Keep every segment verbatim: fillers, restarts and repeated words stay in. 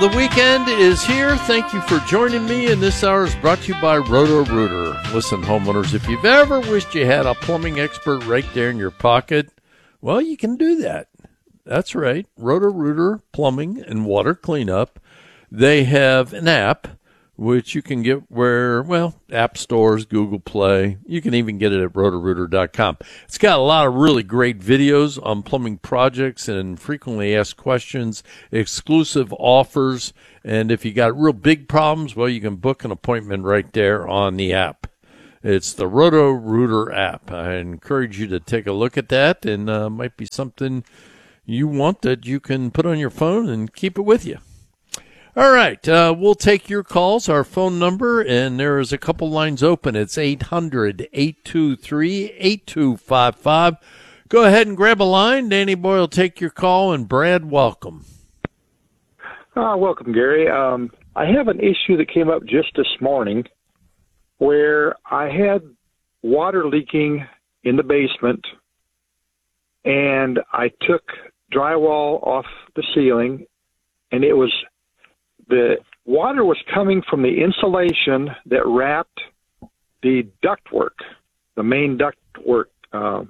the weekend is here. Thank you for joining me, and this hour is brought to you by Roto-Rooter. Listen, homeowners, if you've ever wished you had a plumbing expert right there in your pocket, well, you can do that. That's right, Roto-Rooter Plumbing and Water Cleanup. They have an app, which you can get where, well, app stores, Google Play. You can even get it at roto rooter dot com. It's got a lot of really great videos on plumbing projects and frequently asked questions, exclusive offers, and if you got real big problems, well, you can book an appointment right there on the app. It's the Roto-Rooter app. I encourage you to take a look at that, and uh, might be something you want that you can put on your phone and keep it with you. All right, uh, we'll take your calls, our phone number, and there is a couple lines open. It's eight hundred, eight two three, eight two five five. Go ahead and grab a line. Danny Boy will take your call, and Brad, welcome. Uh, welcome, Gary. Um, I have an issue that came up just this morning where I had water leaking in the basement, and I took drywall off the ceiling, and it was the water was coming from the insulation that wrapped the ductwork, the main ductwork uh,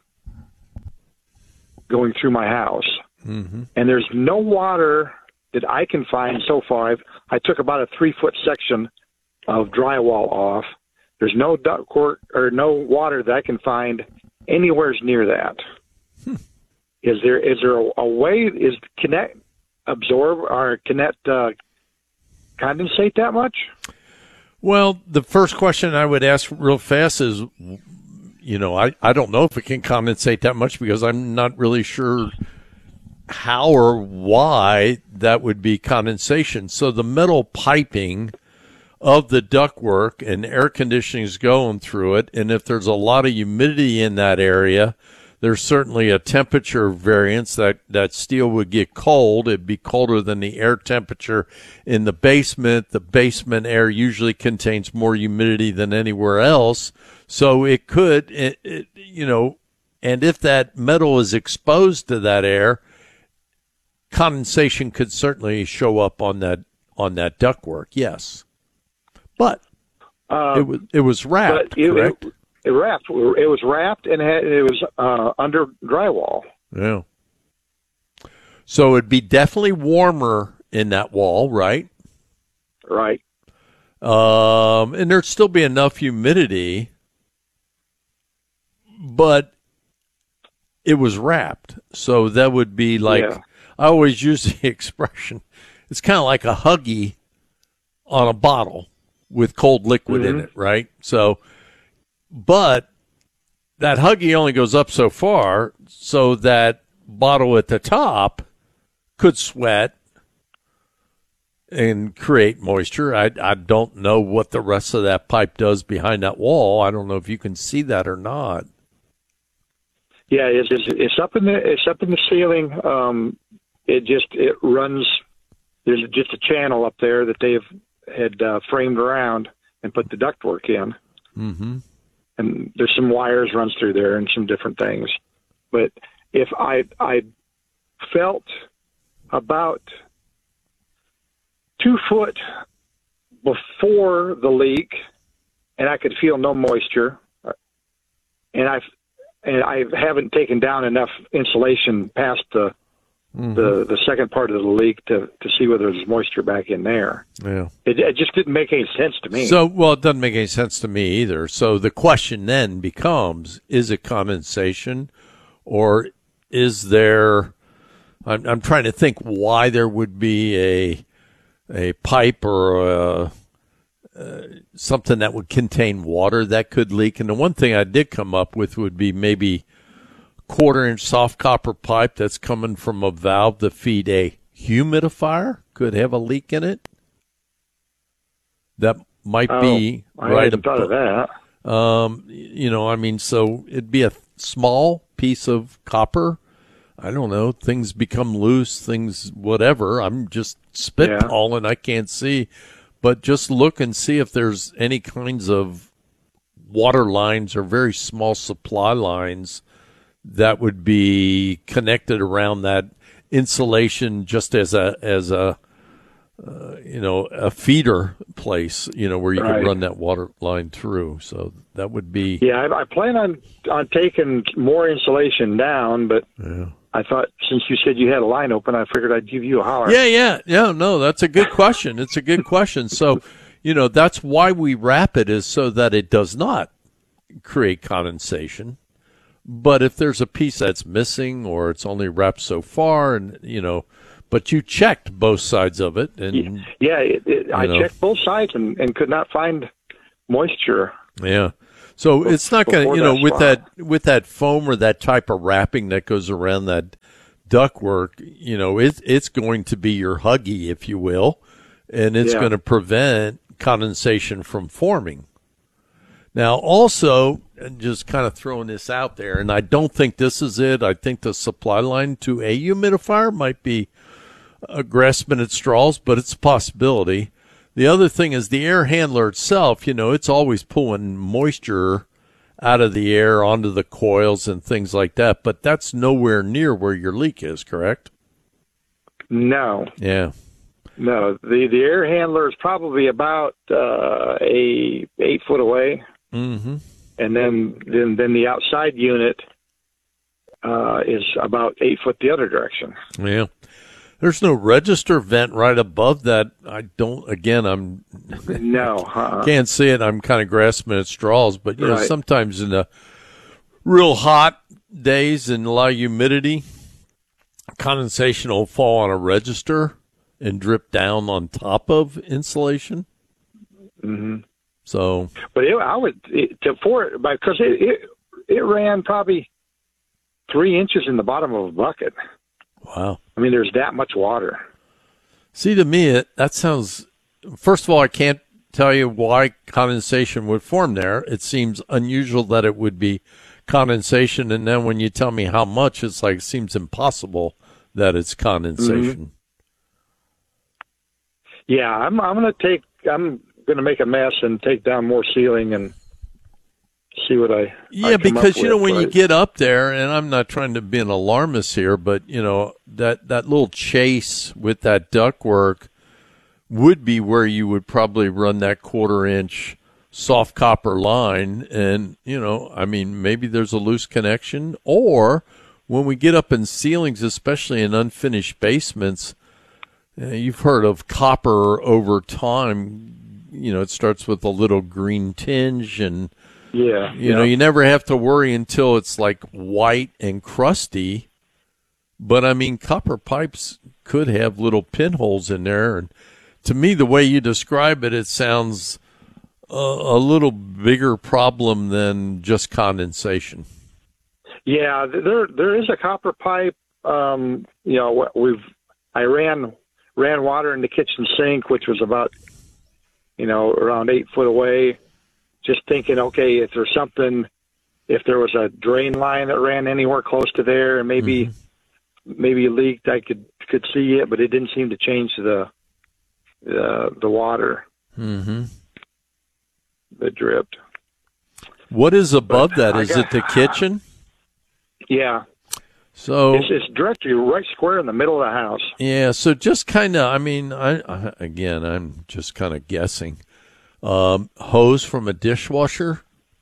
going through my house. Mm-hmm. And there's no water that I can find so far. I've, I took about a three-foot section of drywall off. There's no ductwork or no water that I can find anywhere near that. Hmm. Is there is there a, a way? Is can that absorb or can that uh, condensate that much? Well, the first question I would ask real fast is, you know, I, I don't know if it can condensate that much because I'm not really sure how or why that would be condensation. So the metal piping of the ductwork and air conditioning is going through it, and if there's a lot of humidity in that area, there's certainly a temperature variance that, that steel would get cold. It'd be colder than the air temperature in the basement. The basement air usually contains more humidity than anywhere else. So it could, it, it, you know, and if that metal is exposed to that air, condensation could certainly show up on that on that ductwork, yes. But uh, it was it was wrapped, it, correct? It, It wrapped. It was wrapped and had, it was uh, under drywall. Yeah. So it'd be definitely warmer in that wall, right? Right. Um, and there'd still be enough humidity, but it was wrapped. So that would be like, yeah. I always use the expression, it's kind of like a Huggy on a bottle with cold liquid mm-hmm. in it, right? So, but that Huggy only goes up so far, so that bottle at the top could sweat and create moisture. I, I don't know what the rest of that pipe does behind that wall. I don't know if you can see that or not. Yeah, it's, it's, it's up in the it's up in the ceiling. Um, it just it runs. There's just a channel up there that they've had uh, framed around and put the ductwork in. Mm-hmm. And there's some wires runs through there and some different things. But if I I felt about two foot before the leak, and I could feel no moisture, and I and I haven't taken down enough insulation past the mm-hmm. the the second part of the leak to to see whether there's moisture back in there. Yeah, it, it just didn't make any sense to me. So, well, it doesn't make any sense to me either. So the question then becomes: is it condensation, or is there? I'm, I'm trying to think why there would be a a pipe or a, uh, something that would contain water that could leak. And the one thing I did come up with would be maybe quarter inch soft copper pipe that's coming from a valve to feed a humidifier could have a leak in it. That might oh, be I right. hadn't thought of that. Um, you know, I mean, so it'd be a small piece of copper. I don't know. Things become loose, things, whatever. I'm just spitballing. Yeah. I can't see. But just look and see if there's any kinds of water lines or very small supply lines that would be connected around that insulation just as a as a uh, you know, a feeder place, you know, where you Right. could run that water line through. So that would be. Yeah, I, I plan on on taking more insulation down, but Yeah. I thought since you said you had a line open, I figured I'd give you a holler. Yeah, yeah, yeah. No, that's a good question. It's a good question. So, you know, that's why we wrap it, is so that it does not create condensation. But if there's a piece that's missing or it's only wrapped so far, and you know, but you checked both sides of it, and Yeah, it, it, I know. checked both sides and, and could not find moisture. yeah. So it's not going to, Before you know, that with spot. that with that foam or that type of wrapping that goes around that ductwork, you know, it, it's going to be your Huggy, if you will, and it's Yeah. going to prevent condensation from forming. Now, also, and just kind of throwing this out there, and I don't think this is it. I think the supply line to a humidifier might be uh, grasping at straws, but it's a possibility. The other thing is the air handler itself, you know, it's always pulling moisture out of the air onto the coils and things like that, but that's nowhere near where your leak is, correct? No, Yeah. no. The the air handler is probably about uh, a eight foot away, Mm-hmm. and then then then the outside unit uh, is about eight foot the other direction. Yeah. There's no register vent right above that. I don't, again, I'm No, uh-uh. can't see it. I'm kind of grasping at straws, but you know, Right. sometimes in the real hot days and a lot of humidity, condensation will fall on a register and drip down on top of insulation. hmm So, But it, I would it, to for because it, it it ran probably three inches in the bottom of a bucket. wow. I mean, there's that much water. See, to me, it, that sounds, first of all, I can't tell you why condensation would form there. It seems unusual that it would be condensation. And then when you tell me how much, it's like, it seems impossible that it's condensation. Yeah, I'm I'm gonna take I'm gonna make a mess and take down more ceiling and see what I Yeah, I come because, up you know, with, when you but- get up there, and I'm not trying to be an alarmist here, but, you know, that, that little chase with that ductwork would be where you would probably run that quarter inch soft copper line. And, you know, I mean, maybe there's a loose connection, or when we get up in ceilings, especially in unfinished basements, uh, you've heard of copper over time. You know, it starts with a little green tinge, and, yeah, you yeah. know, you never have to worry until it's like white and crusty. But I mean, copper pipes could have little pinholes in there. And to me, the way you describe it, it sounds a, a little bigger problem than just condensation. Yeah, there there is a copper pipe. Um, you know, we've I ran ran water in the kitchen sink, which was about you know around eight foot away. Just thinking, okay, if there's something, if there was a drain line that ran anywhere close to there, and maybe Mm-hmm. maybe it leaked, I could could see it, but it didn't seem to change the the the water Mm-hmm. that dripped. What is above But that? I Is got- it the kitchen? Yeah, So it's, it's directly right square in the middle of the house. yeah, so just kind of, I mean, I, I again, I'm just kind of guessing. Um, hose from a dishwasher.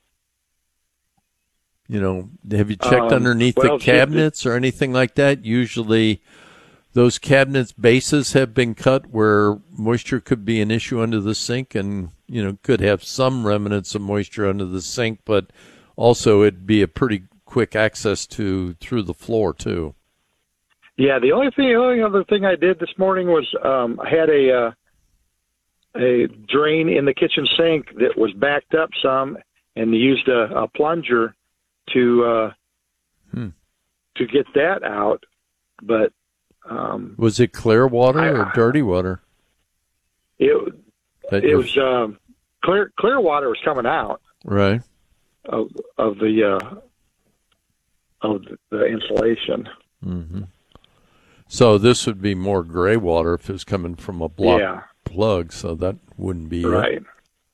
You know, have you checked Um, underneath well, the cabinets or anything like that? Usually, those cabinets' bases have been cut where moisture could be an issue under the sink, and you know, could have some remnants of moisture under the sink, but also it'd be a pretty quick access to through the floor too. Yeah, the only thing, the only other thing I did this morning was um, I had a uh, a drain in the kitchen sink that was backed up some, and used a, a plunger to uh, Hmm. to get that out. But um, Was it clear water I- or dirty water? it That it you- was um, clear clear water was coming out right. of of the uh, of the insulation. hmm So this would be more gray water if it was coming from a block Yeah. plug, so that wouldn't be it. Right.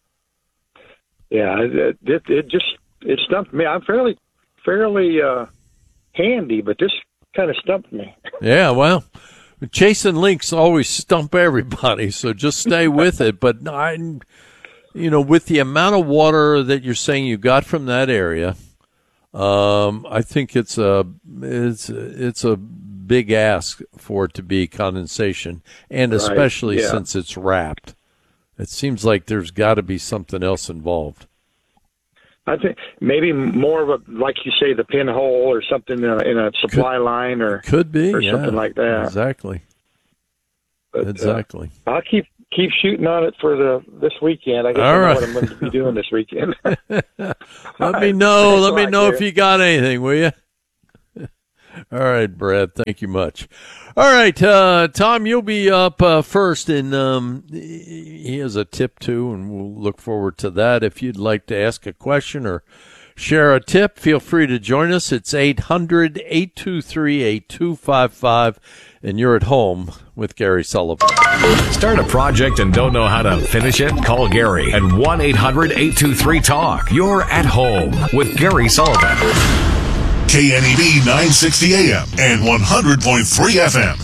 Yeah, it, it it just it stumped me. I'm fairly fairly uh, handy, but this kind of stumped me. Yeah, well, chasing links always stump everybody, so just stay with it. But I, you know, with the amount of water that you're saying you got from that area, um, I think it's a it's it's a big ask for it to be condensation, and Right, especially yeah. since it's wrapped. It seems like there's got to be something else involved. I think maybe more of a, like you say, the pinhole or something in a, in a supply line or Could be, or yeah, something like that. Exactly. But, uh, exactly. I'll keep keep shooting on it for the this weekend. I guess All I know right. what I'm going to be doing this weekend. Let right. me know. Thanks Let a me lot, know if Gary. you got anything, will you? All right, Brad. Thank you much. All right, uh, Tom, you'll be up uh, first, and um, he has a tip too, and we'll look forward to that. If you'd like to ask a question or share a tip, feel free to join us. It's eight hundred, eight two three, eight two five five, and you're at home with Gary Sullivan. Start a project and don't know how to finish it? Call Gary at one eight hundred, eight two three, talk. You're at home with Gary Sullivan. K N E D nine sixty A M and one hundred point three F M.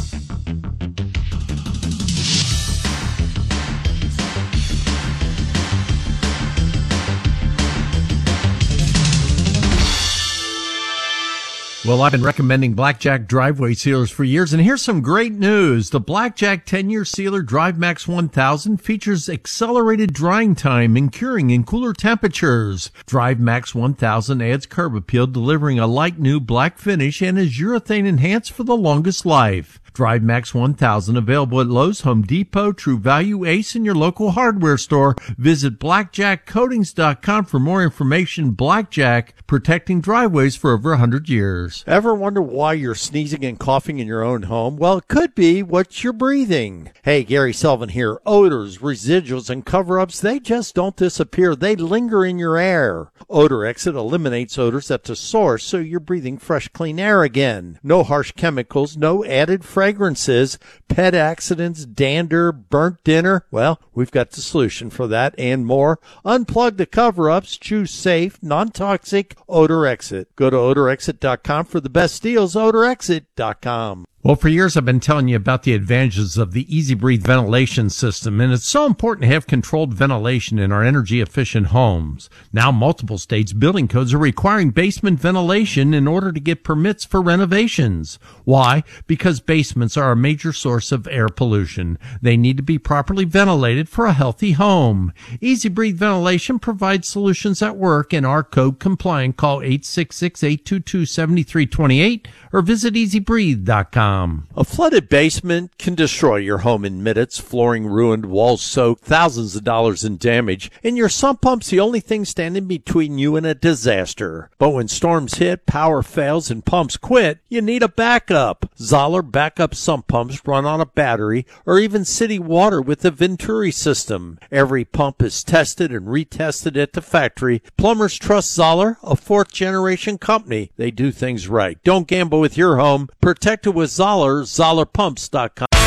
Well, I've been recommending Blackjack driveway sealers for years, and here's some great news. The Blackjack ten-year sealer DriveMax one thousand features accelerated drying time and curing in cooler temperatures. DriveMax one thousand adds curb appeal, delivering a light new black finish, and is urethane enhanced for the longest life. DriveMax one thousand available at Lowe's, Home Depot, True Value, Ace, and your local hardware store. Visit blackjack coatings dot com for more information. Blackjack, protecting driveways for over one hundred years. Ever wonder why you're sneezing and coughing in your own home? Well, it could be what you're breathing. Hey, Gary Sullivan here. Odors, residuals, and cover-ups, they just don't disappear. They linger in your air. Odor Exit eliminates odors at the source, so you're breathing fresh, clean air again. No harsh chemicals, no added fragrances, pet accidents, dander, burnt dinner. Well, we've got the solution for that and more. Unplug the cover-ups. Choose safe, non-toxic Odor Exit. Go to odor exit dot com for the best deals. odor exit dot com. Well, for years I've been telling you about the advantages of the Easy Breathe ventilation system, and it's so important to have controlled ventilation in our energy-efficient homes. Now, multiple states' building codes are requiring basement ventilation in order to get permits for renovations. Why? Because basements are a major source of air pollution. They need to be properly ventilated for a healthy home. Easy Breathe Ventilation provides solutions that work and are code compliant. Call eight six six, eight two two, seven three two eight or visit easy breathe dot com. A flooded basement can destroy your home in minutes. Flooring ruined, walls soaked, thousands of dollars in damage, and your sump pump's the only thing standing between you and a disaster. But when storms hit, power fails, and pumps quit, you need a backup. Zoller backup sump pumps run on a battery or even city water with the Venturi system. Every pump is tested and retested at the factory. Plumbers trust Zoller, a fourth-generation company. They do things right. Don't gamble with your home. Protect it with Zoller. Zoller Pumps dot com.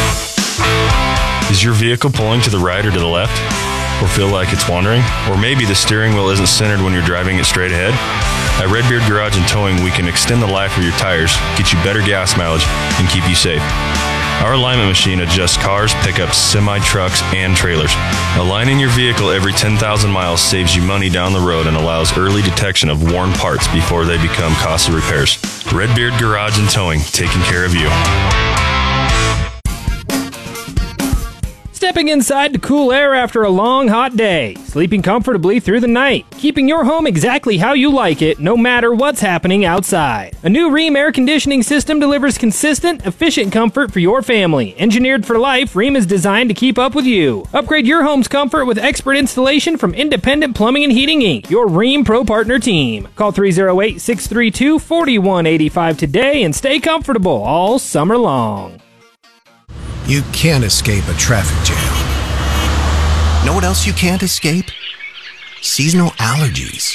Is your vehicle pulling to the right or to the left? Or feel like it's wandering? Or maybe the steering wheel isn't centered when you're driving it straight ahead? At Redbeard Garage and Towing, we can extend the life of your tires, get you better gas mileage, and keep you safe. Our alignment machine adjusts cars, pickups, semi-trucks, and trailers. Aligning your vehicle every ten thousand miles saves you money down the road and allows early detection of worn parts before they become costly repairs. Redbeard Garage and Towing, taking care of you. Stepping inside to cool air after a long, hot day. Sleeping comfortably through the night. Keeping your home exactly how you like it, no matter what's happening outside. A new Rheem air conditioning system delivers consistent, efficient comfort for your family. Engineered for life, Rheem is designed to keep up with you. Upgrade your home's comfort with expert installation from Independent Plumbing and Heating, Incorporated, your Rheem Pro Partner team. Call three oh eight, six three two, four one eight five today and stay comfortable all summer long. You can't escape a traffic jam. Know what else you can't escape? Seasonal allergies.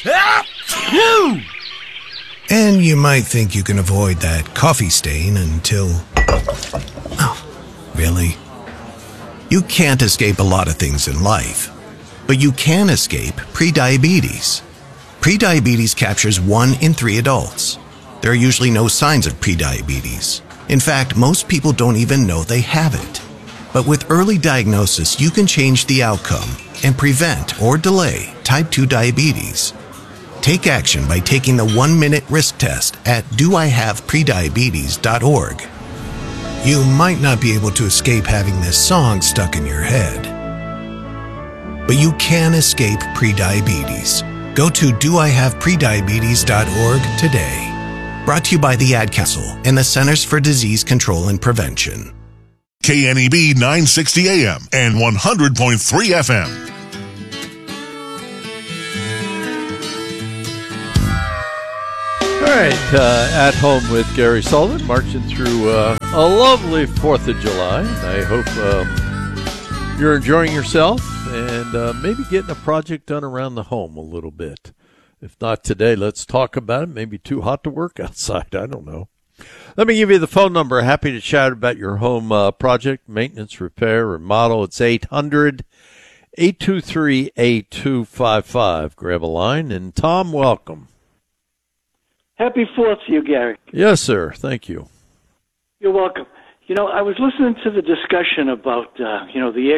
And you might think you can avoid that coffee stain until... Oh, really? You can't escape a lot of things in life, but you can escape prediabetes. Prediabetes captures one in three adults. There are usually no signs of prediabetes. In fact, most people don't even know they have it. But with early diagnosis, you can change the outcome and prevent or delay type two diabetes. Take action by taking the one-minute risk test at do I have prediabetes dot org. You might not be able to escape having this song stuck in your head, but you can escape prediabetes. Go to do I have prediabetes dot org today. Brought to you by the Ad Council and the Centers for Disease Control and Prevention. K N E B nine sixty A M and one hundred point three F M. All right, uh, At Home with Gary Sullivan, marching through uh, a lovely fourth of July. I hope um, you're enjoying yourself and uh, maybe getting a project done around the home a little bit. If not today, let's talk about it. Maybe too hot to work outside. I don't know. Let me give you the phone number. Happy to chat about your home uh, project, maintenance, repair, remodel. It's eight hundred, eight two three, eight two five five. Grab a line. And Tom, welcome. Happy Fourth to you, Gary. Yes, sir. Thank you. You're welcome. You know, I was listening to the discussion about, uh, you know, the air